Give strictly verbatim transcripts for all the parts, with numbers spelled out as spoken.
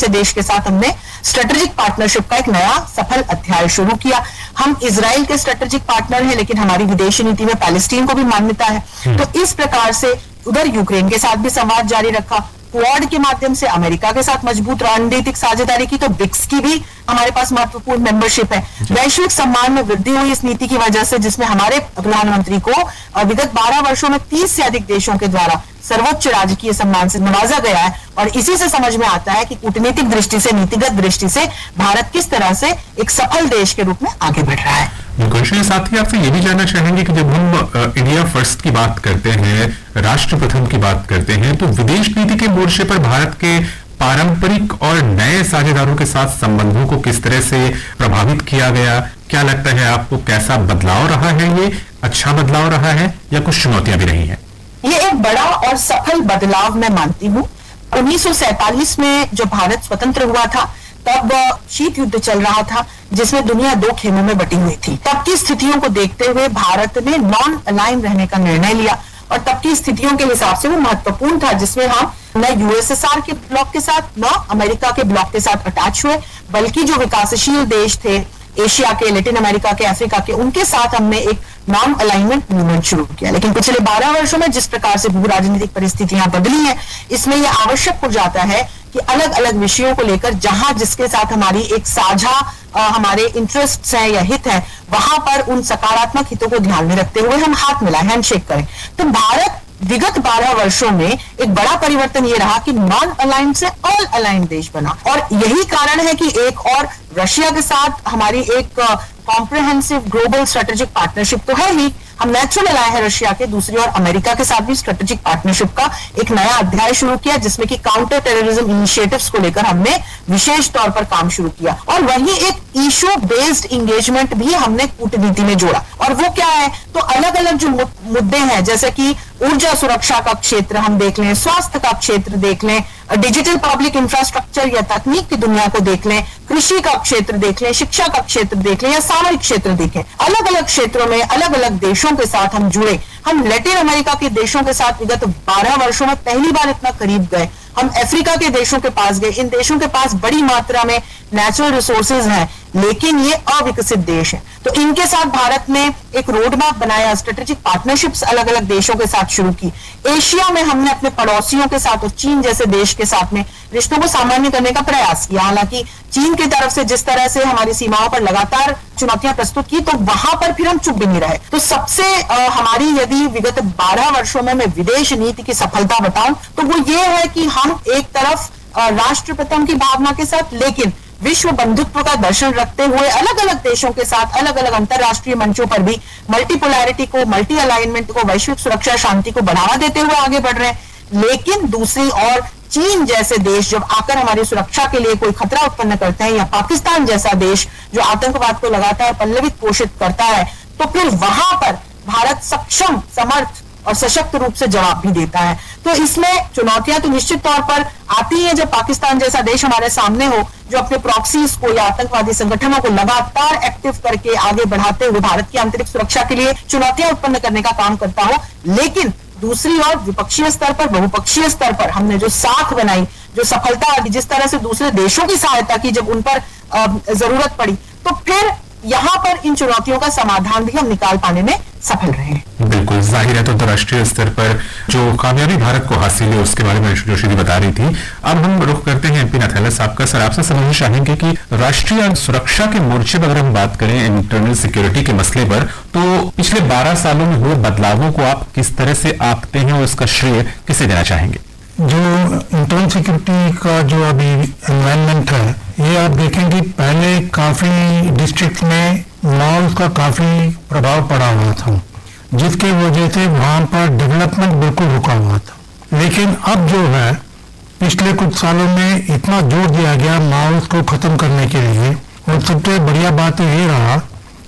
जैसे देश के साथ हमने स्ट्रेटेजिक पार्टनरशिप का एक नया सफल अध्याय शुरू किया। हम इजराइल के स्ट्रेटेजिक पार्टनर हैं, लेकिन हमारी विदेशी नीति में पैलेस्टीन को भी मान्यता है। तो इस प्रकार से उधर यूक्रेन के साथ भी संवाद जारी रखा। क्वाड के माध्यम से अमेरिका के साथ मजबूत रणनीतिक साझेदारी की, तो ब्रिक्स की भी हमारे पास महत्वपूर्ण मेंबरशिप है। वैश्विक सम्मान में वृद्धि हुई इस नीति की वजह से, जिसमें हमारे प्रधानमंत्री को विगत बारह वर्षों में तीस से अधिक देशों के द्वारा सर्वोच्च राजकीय सम्मान से नवाजा गया है। और इसी से समझ में आता है कि कूटनीतिक दृष्टि से, नीतिगत दृष्टि से भारत किस तरह से एक सफल देश के रूप में आगे बढ़ रहा है। बिल्कुल। साथ ही आपसे ये भी जानना चाहेंगे कि जब हम इंडिया फर्स्ट की बात करते हैं, राष्ट्र प्रथम की बात करते हैं, तो विदेश नीति के मोर्चे पर भारत के पारंपरिक और नए साझेदारों के साथ संबंधों को किस तरह से प्रभावित किया गया? क्या लगता है आपको, कैसा बदलाव रहा है? ये अच्छा बदलाव रहा है या कुछ चुनौतियां भी रही हैं? ये एक बड़ा और सफल बदलाव मैं मानती हूँ। उन्नीस सौ सैंतालीस में जब भारत स्वतंत्र हुआ था, तब शीत युद्ध चल रहा था, जिसमें दुनिया दो खेमों में बटी हुई थी। तब की स्थितियों को देखते हुए भारत ने नॉन अलाइन रहने का निर्णय लिया, और तब की स्थितियों के हिसाब से वो महत्वपूर्ण था, जिसमें हम न यूएसएसआर के ब्लॉक के साथ, न अमेरिका के ब्लॉक के साथ अटैच हुए, बल्कि जो विकासशील देश थे, एशिया के, लैटिन अमेरिका के, अफ्रीका के, उनके साथ हमने एक नॉन अलाइनमेंट मूवमेंट शुरू किया। लेकिन पिछले बारह वर्षों में जिस प्रकार से भू राजनीतिक परिस्थितियां बदली हैं, इसमें यह आवश्यक हो जाता है कि अलग अलग विषयों को लेकर, जहां जिसके साथ हमारी एक साझा हमारे इंटरेस्ट्स हैं या हित है, वहां पर उन सकारात्मक हितों को ध्यान में रखते हुए हम हाथ मिलाएं, हैंडशेक करें। तो भारत विगत बारह वर्षों में एक बड़ा परिवर्तन ये रहा कि नॉन अलाइन से ऑल अलाइन देश बना, और यही कारण है कि एक और रशिया के साथ हमारी एक कॉम्प्रिहेंसिव ग्लोबल स्ट्रेटेजिक पार्टनरशिप तो है ही, हम नेचुरल अलाय है रशिया के, दूसरी ओर अमेरिका के साथ भी स्ट्रेटेजिक पार्टनरशिप का एक नया अध्याय शुरू किया, जिसमें कि काउंटर टेररिज्म इनिशिएटिव्स को लेकर हमने विशेष तौर पर काम शुरू किया। और वहीं एक इशू बेस्ड इंगेजमेंट भी हमने कूटनीति में जोड़ा। और वो क्या है, तो अलग अलग जो मुद्दे हैं, जैसे कि ऊर्जा सुरक्षा का क्षेत्र हम देख लें, स्वास्थ्य का क्षेत्र देख लें, डिजिटल पब्लिक इंफ्रास्ट्रक्चर या तकनीक की दुनिया को देख लें, कृषि का क्षेत्र देख लें, शिक्षा का क्षेत्र देख लें या सामरिक क्षेत्र देखें, अलग अलग क्षेत्रों में अलग अलग देशों के साथ हम जुड़े। हम लैटिन अमेरिका के देशों के साथ विगत बारह वर्षों में पहली बार इतना करीब गए। हम अफ्रीका के देशों के पास गए। इन देशों के पास बड़ी मात्रा में नेचुरल रिसोर्सेज हैं, लेकिन ये अविकसित देश हैं। तो इनके साथ भारत ने एक रोड मैप बनाया, स्ट्रेटेजिक पार्टनरशिप्स अलग अलग देशों के साथ शुरू की। एशिया में हमने अपने पड़ोसियों के साथ और चीन जैसे देश के साथ में रिश्तों को सामान्य करने का प्रयास किया। हालांकि चीन की तरफ से जिस तरह से हमारी सीमाओं पर लगातार चुनौतियां प्रस्तुत की, तो वहां पर फिर हम चुप भी नहीं रहे। तो सबसे आ, हमारी यदि विगत बारह वर्षों में मैं विदेश नीति की सफलता बताऊं, तो वो ये है कि हम एक तरफ राष्ट्र प्रथम की भावना के साथ, लेकिन विश्व बंधुत्व का दर्शन रखते हुए अलग अलग देशों के साथ अलग अलग अंतरराष्ट्रीय मंचों पर भी मल्टीपोलैरिटी को, मल्टी अलाइनमेंट को, वैश्विक सुरक्षा शांति को बढ़ावा देते हुए आगे बढ़ रहे हैं। लेकिन दूसरी ओर चीन जैसे देश जब आकर हमारी सुरक्षा के लिए कोई खतरा उत्पन्न करते हैं, या पाकिस्तान जैसा देश जो आतंकवाद को लगातार पल्लवित पोषित करता है, तो फिर वहां पर भारत सक्षम, समर्थ और सशक्त रूप से जवाब भी देता है। तो इसमें चुनौतियां तो निश्चित तौर पर आती हैं जब पाकिस्तान जैसा देश हमारे सामने हो, जो अपने प्रॉक्सीज को या आतंकवादी संगठनों को लगातार एक्टिव करके आगे बढ़ाते हुए भारत की आंतरिक सुरक्षा के लिए चुनौतियां उत्पन्न करने का काम करता हो। लेकिन दूसरी ओर द्विपक्षीय स्तर पर, बहुपक्षीय स्तर पर हमने जो साख बनाई, जो सफलता, जिस तरह से दूसरे देशों की सहायता की जब उन पर जरूरत पड़ी, तो फिर यहाँ पर इन चुनौतियों का समाधान भी हम निकाल पाने में सफल रहे हैं। बिल्कुल जाहिर है। तो अंतर्राष्ट्रीय स्तर पर जो कामयाबी भारत को हासिल है, उसके बारे में जोशी जी बता रही थी। अब हम रुख करते हैं एमपी नथैला साहब का। सर, आपसे समझना चाहेंगे कि राष्ट्रीय सुरक्षा के मोर्चे पर अगर हम बात करें इंटरनल सिक्योरिटी के मसले पर, तो पिछले बारह सालों में हुए बदलावों को आप किस तरह से आंकते हैं और इसका श्रेय किसे देना चाहेंगे? जो इंटरनल सिक्योरिटी का जो अभी एनवायरनमेंट है, ये आप देखेंगे पहले काफी डिस्ट्रिक्ट में माहौल का काफी प्रभाव पड़ा हुआ था, जिसके वजह से वहां पर डेवलपमेंट बिल्कुल रुका हुआ था। लेकिन अब जो है पिछले कुछ सालों में इतना जोर दिया गया माहौल को खत्म करने के लिए, और सबसे बढ़िया बात ये रहा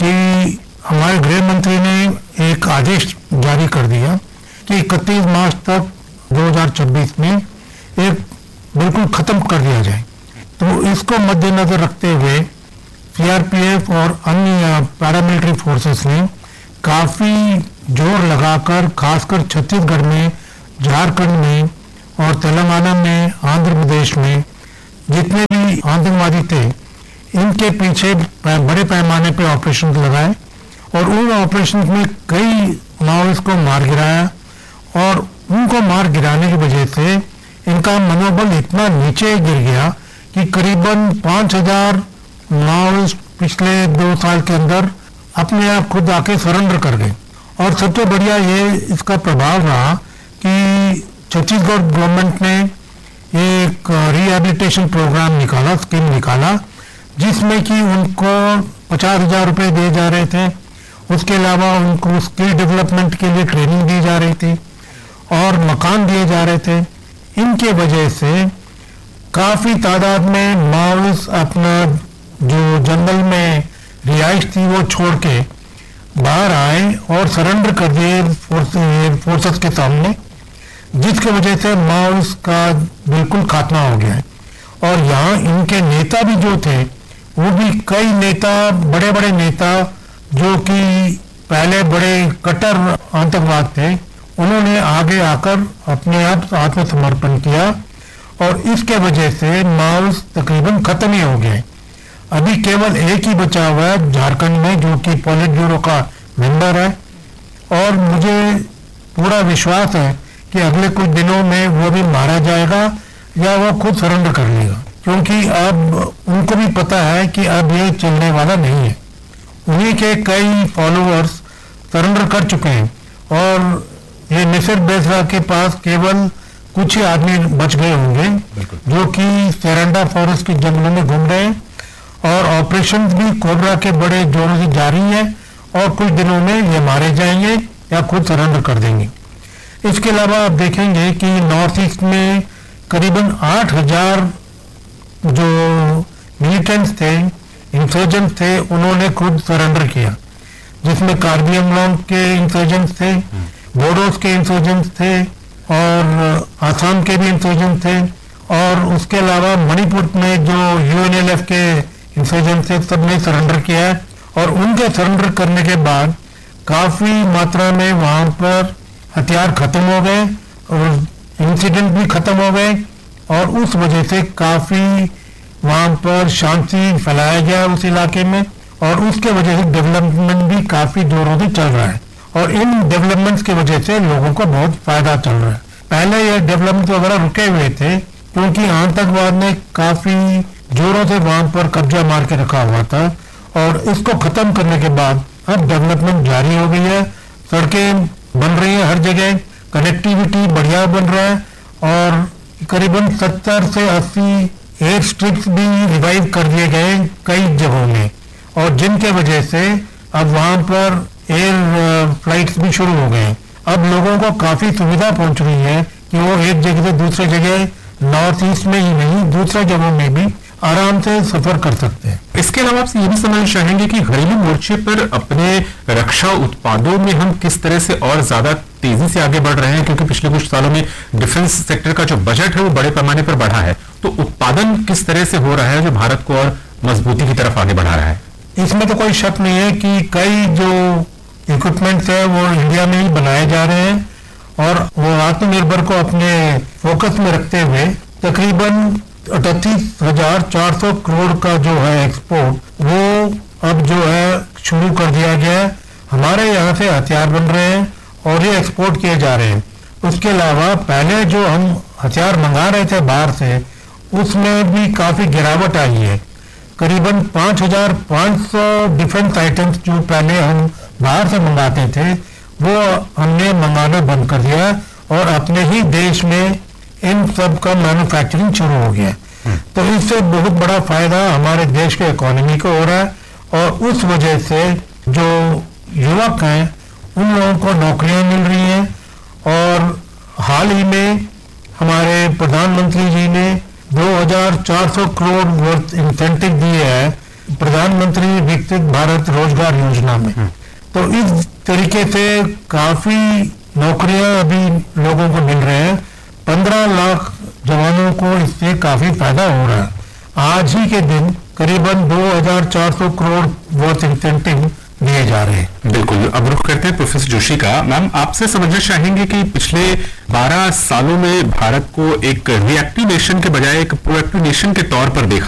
कि हमारे गृह मंत्री ने एक आदेश जारी कर दिया कि इकतीस मार्च तक दो हज़ार छब्बीस में एक बिल्कुल खत्म कर दिया जाए। तो इसको मद्देनजर रखते हुए सीआरपीएफ और अन्य पैरामिलिट्री फोर्सेस ने काफी जोर लगाकर, खासकर छत्तीसगढ़ में, झारखंड में और तेलंगाना में, आंध्र प्रदेश में जितने भी आतंकवादी थे, इनके पीछे बड़े पैमाने पे ऑपरेशन लगाए और उन ऑपरेशन में कई माओवादियों को मार गिराया और उनको मार गिराने की वजह से इनका मनोबल इतना नीचे गिर गया कि करीबन पाँच हजार माओवादिस्ट पिछले दो साल के अंदर अपने आप खुद आके सरेंडर कर गए। और सबसे बढ़िया ये इसका प्रभाव रहा कि छत्तीसगढ़ गवर्नमेंट ने एक रिहेबिलिटेशन प्रोग्राम निकाला, स्कीम निकाला, जिसमें कि उनको पचास हजार रुपये दिए जा रहे थे। उसके अलावा उनको स्किल डेवलपमेंट के लिए ट्रेनिंग दी जा रही थी और मकान दिए जा रहे थे। इनके वजह से काफ़ी तादाद में माओवादिस्ट अपना जो जंगल में रिहाइश थी वो छोड़ के बाहर आए और सरेंडर कर दिए फोर्सेस के सामने, जिसकी वजह से माओवादिस्ट का बिल्कुल खात्मा हो गया है। और यहाँ इनके नेता भी जो थे वो भी कई नेता, बड़े बड़े नेता जो कि पहले बड़े कट्टर आतंकवाद थे, उन्होंने आगे आकर अपने आप आत्मसमर्पण किया और इसके वजह से माओवादिस्ट तकरीबन खत्म ही हो गए। अभी केवल एक ही बचा हुआ है झारखंड में, जो कि पॉलिट ब्यूरो का मेंबर है और मुझे पूरा विश्वास है कि अगले कुछ दिनों में वो भी मारा जाएगा या वो खुद सरेंडर कर लेगा, क्योंकि अब उनको भी पता है कि अब ये चलने वाला नहीं है। उन्हीं के कई फॉलोअर्स सरेंडर कर चुके हैं और ये निसर बेसरा के पास केवल कुछ ही आदमी बच गए होंगे जो कि सेरेंडा फॉरेस्ट के जंगलों में घूम रहे हैं और ऑपरेशन भी कोबरा के बड़े जोरों से जारी है और कुछ दिनों में ये मारे जाएंगे या खुद सरेंडर कर देंगे। इसके अलावा आप देखेंगे कि नॉर्थ ईस्ट में करीबन आठ हजार जो मिलिटेंट्स थे, इंसर्जेंट थे, उन्होंने खुद सरेंडर किया, जिसमें कार्बी अंगलोंग के इंसर्जेंट थे, बोडोस के इंसर्जेंट थे और आसाम के भी इंसर्जेंट थे और उसके अलावा मणिपुर में जो यूएनएलएफ के इंसर्जेंट थे, सबने सरेंडर किया है। और उनके सरेंडर करने के बाद काफ़ी मात्रा में वहाँ पर हथियार खत्म हो गए और इंसिडेंट भी खत्म हो गए और उस वजह से काफ़ी वहाँ पर शांति फैलाया गया उस इलाके में और उसके वजह से डेवलपमेंट भी काफ़ी जोरों से चल रहा है और इन डेवलपमेंट्स की वजह से लोगों को बहुत फायदा चल रहा है। पहले ये डेवलपमेंट वगैरह रुके हुए थे क्योंकि आतंकवाद ने काफ़ी जोरों से वहाँ पर कब्जा मार के रखा हुआ था और इसको ख़त्म करने के बाद अब डेवलपमेंट जारी हो गई है, सड़कें बन रही हैं हर जगह, कनेक्टिविटी बढ़िया बन रहा है और करीबन सत्तर से अस्सी एयर स्ट्रिप्स भी रिवाइव कर दिए गए कई जगहों में और जिनके वजह से अब वहाँ पर एयर फ्लाइट्स भी शुरू हो गए। अब लोगों को काफ़ी सुविधा पहुँच रही है कि वो एक जगह से दूसरे जगह नॉर्थ ईस्ट में ही नहीं दूसरे जगहों में भी आराम से सफर कर सकते हैं। इसके अलावा आपसे ये भी समझना चाहेंगे कि घरेलू मोर्चे पर अपने रक्षा उत्पादों में हम किस तरह से और ज्यादा तेजी से आगे बढ़ रहे हैं, क्योंकि पिछले कुछ सालों में डिफेंस सेक्टर का जो बजट है वो बड़े पैमाने पर बढ़ा है, तो उत्पादन किस तरह से हो रहा है जो भारत को और मजबूती की तरफ आगे बढ़ा रहा है? इसमें तो कोई शक नहीं है कि कई जो इक्विपमेंट्स है वो इंडिया में ही बनाए जा रहे हैं और वो आत्मनिर्भर को अपने फोकस में रखते हुए तकरीबन अड़तीस हजार चार सौ करोड़ का जो है एक्सपोर्ट वो अब जो है शुरू कर दिया गया है। हमारे यहाँ से हथियार बन रहे हैं और ये एक्सपोर्ट किए जा रहे हैं। उसके अलावा पहले जो हम हथियार मंगा रहे थे बाहर से उसमें भी काफ़ी गिरावट आई है। करीबन पाँच हजार पाँच सौ डिफेंस आइटम्स जो पहले हम बाहर से मंगाते थे वो हमने मंगाना बंद कर दिया और अपने ही देश में इन सब का मैन्युफैक्चरिंग शुरू हो गया। तो इससे बहुत बड़ा फायदा हमारे देश के इकोनॉमी को हो रहा है और उस वजह से जो युवक हैं उन लोगों को नौकरियां मिल रही हैं और हाल ही में हमारे प्रधानमंत्री जी ने दो हजार चार सौ करोड़ वर्थ इंसेंटिव दिए हैं प्रधानमंत्री विकसित भारत रोजगार योजना में। तो इस तरीके से काफी नौकरियां अभी लोगों को मिल रहे हैं। पंद्रह लाख जवानों को इससे काफी फायदा हो रहा है। आज ही के दिन करीबन दो हजार चार सौ करोड़ वर्थ इंसेंटिव दिए जा रहे हैं। बिल्कुल, अब रुख करते हैं प्रोफेसर जोशी का। मैम, आपसे समझना चाहेंगे कि पिछले बारह सालों में भारत को एक रिएक्टिव नेशन के बजाय एक प्रोएक्टिव नेशन के तौर पर देखा